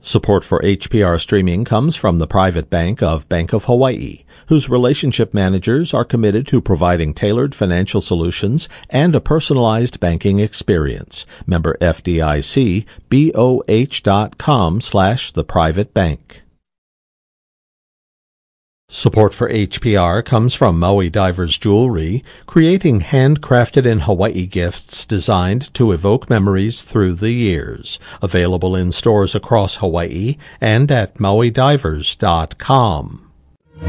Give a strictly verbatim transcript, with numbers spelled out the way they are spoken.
Support for H P R streaming comes from the private bank of Bank of Hawaii, whose relationship managers are committed to providing tailored financial solutions and a personalized banking experience. Member F D I C, B O H dot com slash the private bank. Support for H P R comes from Maui Divers Jewelry, creating handcrafted in Hawaii gifts designed to evoke memories through the years. Available in stores across Hawaii and at maui divers dot com.